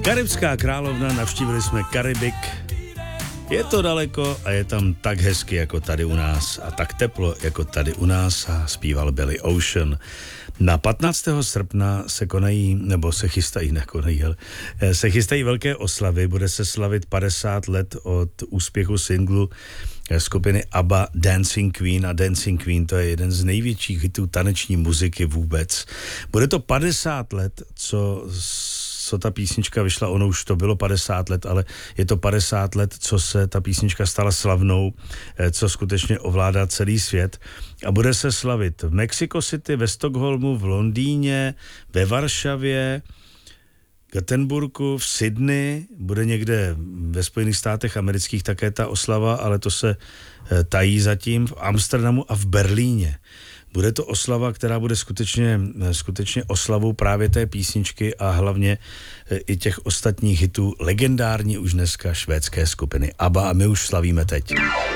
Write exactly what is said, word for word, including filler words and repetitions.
Karibská královna, navštívili jsme Karibik. Je to daleko a je tam tak hezky jako tady u nás a tak teplo jako tady u nás a zpíval Billy Ocean. Na patnáctého srpna se konají, nebo se chystají, nekonají, ale se chystají velké oslavy. Bude se slavit padesát let od úspěchu singlu skupiny ABBA Dancing Queen a Dancing Queen to je jeden z největších hitů taneční muziky vůbec. Bude to padesát let, co co ta písnička vyšla, ono už to bylo padesát let, ale je to padesát let, co se ta písnička stala slavnou, co skutečně ovládá celý svět a bude se slavit v Mexico City, ve Stockholmu, v Londýně, ve Varšavě, Göteborgu, v Sydney, bude někde ve Spojených státech amerických také ta oslava, ale to se tají zatím, v Amsterdamu a v Berlíně. Bude to oslava, která bude skutečně, skutečně oslavou právě té písničky a hlavně i těch ostatních hitů legendární už dneska švédské skupiny ABBA a my už slavíme teď.